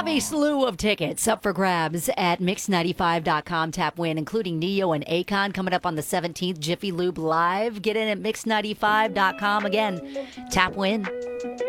have a slew of tickets up for grabs at Mix95.com. Tap Win, including Neo and Akon coming up on the 17th. Jiffy Lube Live. Get in at Mix95.com. Again, Tap Win.